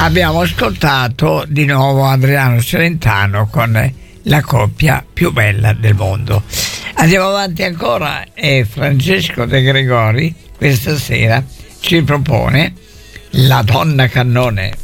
abbiamo ascoltato di nuovo Adriano Celentano con La coppia più bella del mondo. Andiamo avanti ancora e Francesco De Gregori questa sera ci propone La donna cannone.